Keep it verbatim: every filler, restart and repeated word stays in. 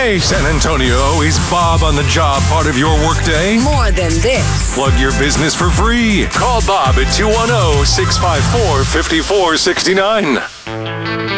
Hey, San Antonio, is Bob on the job part of your workday? More than this. Plug your business for free. Call Bob at two one zero, six five four, five four six nine.